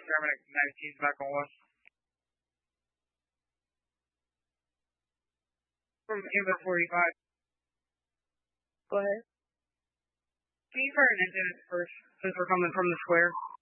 Sherman at 19's back on West. From Ava 45. Go ahead. Can you fire an engine at first, since we're coming from the square?